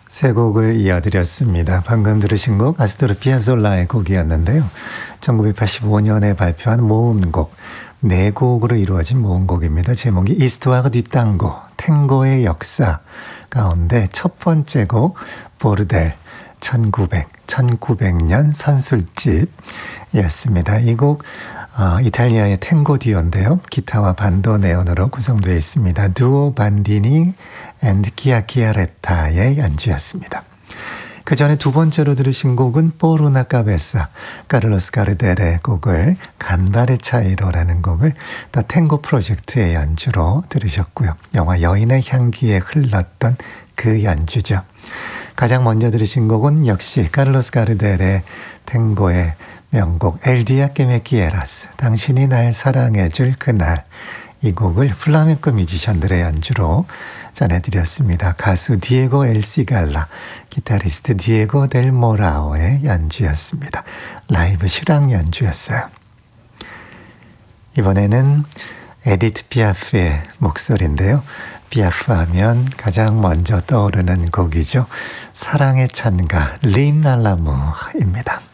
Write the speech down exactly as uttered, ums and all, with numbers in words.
세 곡을 이어드렸습니다. 방금 들으신 곡 아스토르 피아솔라의 곡이었는데요. 천구백팔십오 년에 발표한 모음곡, 네 곡으로 이루어진 모음곡입니다. 제목이 이스투아르 듀 탱고, 탱고의 역사 가운데 첫 번째 곡 보르델 천구백, 천구백 년 선술집이었습니다. 이 곡 어, 이탈리아의 탱고 듀오인데요. 기타와 반도네온으로 구성되어 있습니다. 두오 반디니 앤드 키아키아레타의 연주였습니다. 그 전에 두 번째로 들으신 곡은 포르나 카베사, 카를로스 가르델의 곡을 간발의 차이로라는 곡을 더 탱고 프로젝트의 연주로 들으셨고요. 영화 여인의 향기에 흘렀던 그 연주죠. 가장 먼저 들으신 곡은 역시 카를로스 가르델의 탱고의 명곡 엘 디아 que me quieras, 당신이 날 사랑해줄 그날, 이 곡을 플라멩코 뮤지션들의 연주로 전해드렸습니다. 가수 디에고 엘시갈라, 기타리스트 디에고 델 모라오의 연주였습니다. 라이브 실황 연주였어요. 이번에는 에디트 피아프의 목소리인데요. 피아프 하면 가장 먼저 떠오르는 곡이죠. 사랑의 찬가 림 날라무입니다.